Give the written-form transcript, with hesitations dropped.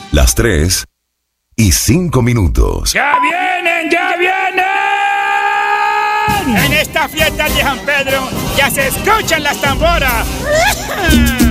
Las 3:05. ¡Ya vienen, ya vienen! En esta fiesta de San Pedro ya se escuchan las tamboras.